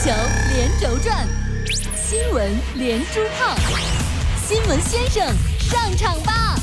球连轴转，新闻连珠炮，新闻先生上场吧！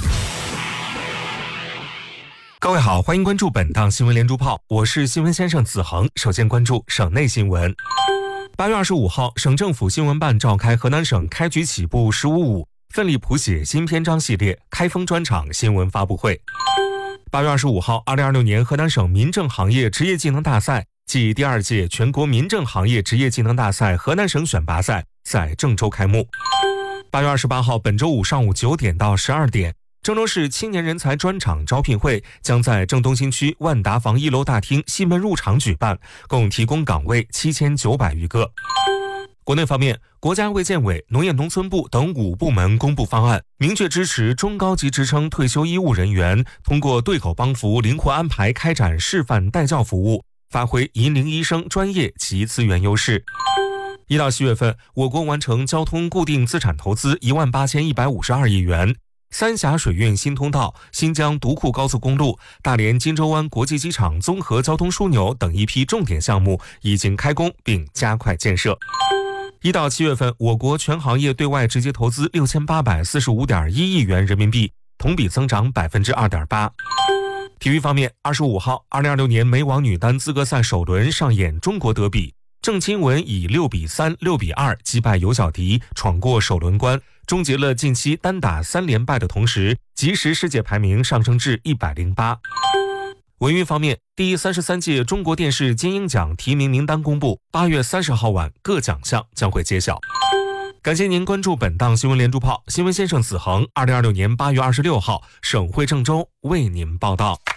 各位好，欢迎关注本档新闻连珠炮，我是新闻先生子恒。首先关注省内新闻。8月25号，省政府新闻办召开河南省开局起步“15-5”奋力谱写新篇章系列开封专场新闻发布会。8月25号，2026年河南省民政行业职业技能大赛暨第2届全国民政行业职业技能大赛河南省选拔赛在郑州开幕。8月28号，本周五上午9点到12点，郑州市青年人才专场招聘会将在郑东新区万达坊1楼大厅西门入场举办，共提供岗位7900余个。国内方面，国家卫健委、农业农村部等5部门公布方案，明确支持中高级职称退休医务人员通过对口帮扶灵活安排开展示范带教服务，发挥银龄医生专业及资源优势。1到7月份，我国完成交通固定资产投资18152亿元，三峡水运新通道、新疆独库高速公路、大连金州湾国际机场综合交通枢纽等一批重点项目已经开工并加快建设。1到7月份，我国全行业对外直接投资6845.1亿元人民币，同比增长2.8%。体育方面，25号，2026年美网女单资格赛首轮上演中国德比，郑钦文以6-3、6-2击败尤小迪，闯过首轮关，终结了近期单打3连败的同时，即时世界排名上升至108。文娱方面，第33届中国电视金鹰奖提名名单公布，8月30号晚各奖项将会揭晓。感谢您关注本档新闻连珠炮，新闻先生子恒，2026年8月26号，省会郑州为您报道。